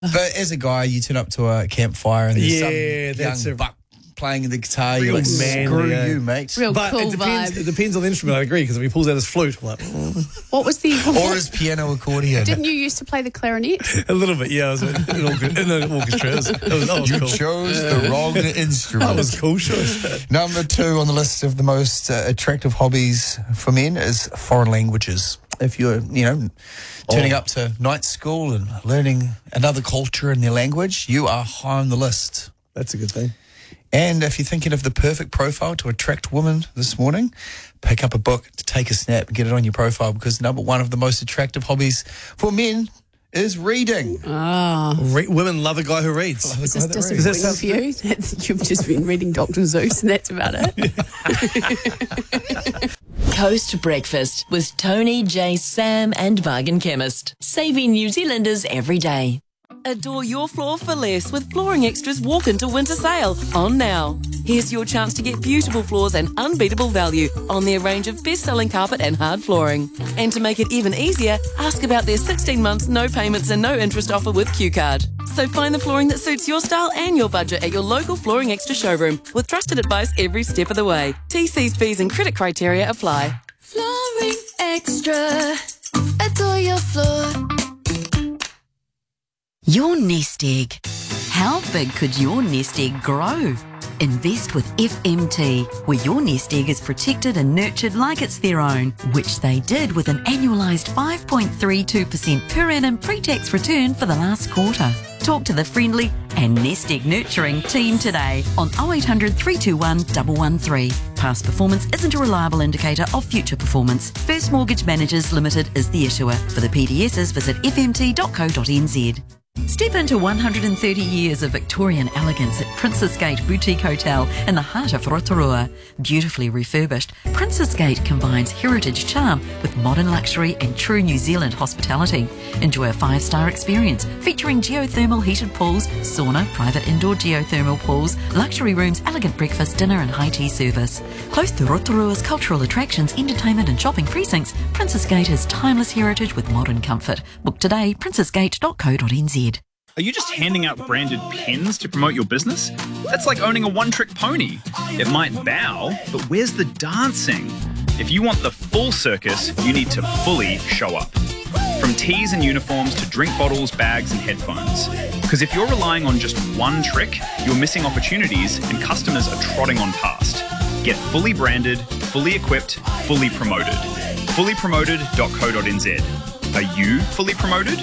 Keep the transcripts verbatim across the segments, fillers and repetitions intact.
But as a guy, you turn up to a campfire and there's Yeah, some that's young a- buck playing the guitar. You're Real like, manly, screw yeah. you, mate. Real But cool it depends. vibe. It depends on the instrument. I agree, because if he pulls out his flute, like What was the... Or his piano accordion. Didn't you used to play the clarinet? a little bit, yeah. I was in an orchestra. In an orchestra. It was, it was, that was You cool. chose the wrong instrument. That was cool, sure. Number two on the list of the most uh, attractive hobbies for men is foreign languages. If you're, you know, turning Oh. up to night school and learning another culture and their language, you are high on the list. That's a good thing. And if you're thinking of the perfect profile to attract women this morning, pick up a book to take a snap and get it on your profile, because number one of the most attractive hobbies for men is reading. Ah. Re- women love a guy who reads. Is this Does that disappointing sound- for you? That You've just been reading Doctor Zeus and that's about it? Coast Breakfast with Tony, Jay, Sam and Bargain Chemist. Saving New Zealanders every day. Adore your floor for less with Flooring Extra's Walk Into Winter Sale on now. Here's your chance to get beautiful floors and unbeatable value on their range of best-selling carpet and hard flooring. And to make it even easier, ask about their sixteen months no payments and no interest offer with Q Card. So find the flooring that suits your style and your budget at your local Flooring Extra showroom with trusted advice every step of the way. T Cs, fees and credit criteria apply. Flooring Extra. Adore your floor. Your nest egg. How big could your nest egg grow? Invest with F M T, where your nest egg is protected and nurtured like it's their own, which they did with an annualised five point three two percent per annum pre-tax return for the last quarter. Talk to the friendly and nest egg nurturing team today on oh eight hundred, three two one, one one three. Past performance isn't a reliable indicator of future performance. First Mortgage Managers Limited is the issuer. For the P D Ss, visit f m t dot co dot n z. Step into one hundred thirty years of Victorian elegance at Princess Gate Boutique Hotel in the heart of Rotorua. Beautifully refurbished, Princess Gate combines heritage charm with modern luxury and true New Zealand hospitality. Enjoy a five-star experience featuring geothermal heated pools, sauna, private indoor geothermal pools, luxury rooms, elegant breakfast, dinner and high tea service. Close to Rotorua's cultural attractions, entertainment and shopping precincts, Princess Gate is timeless heritage with modern comfort. Book today, princess gate dot co dot n z. Are you just handing out branded pens to promote your business? That's like owning a one-trick pony. It might bow, but where's the dancing? If you want the full circus, you need to fully show up. From tees and uniforms to drink bottles, bags and headphones. Because if you're relying on just one trick, you're missing opportunities and customers are trotting on past. Get fully branded, fully equipped, fully promoted. fully promoted dot co dot n z. Are you fully promoted?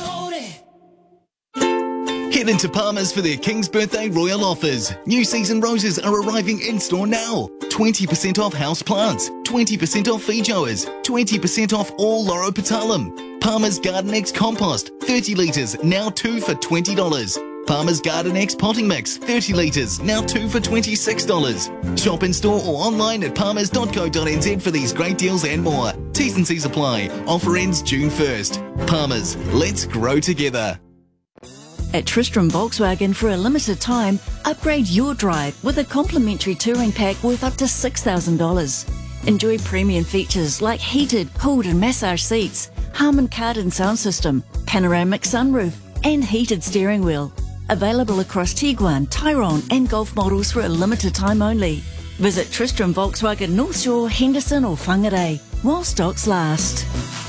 Head into Palmer's for their King's Birthday Royal offers. New season roses are arriving in-store now. twenty percent off house plants, twenty percent off feijoas, twenty percent off all Loropetalum. Palmer's Garden X Compost, thirty litres, now two for twenty dollars. Palmer's Garden X Potting Mix, thirty litres, now two for twenty-six dollars. Shop in-store or online at palmers dot co dot n z for these great deals and more. T's and C's apply. Offer ends June first. Palmer's, let's grow together. At Tristram Volkswagen, for a limited time, upgrade your drive with a complimentary touring pack worth up to six thousand dollars. Enjoy premium features like heated, cooled and massage seats, Harman Kardon sound system, panoramic sunroof and heated steering wheel. Available across Tiguan, Tyrone and Golf models for a limited time only. Visit Tristram Volkswagen North Shore, Henderson or Whangarei while stocks last.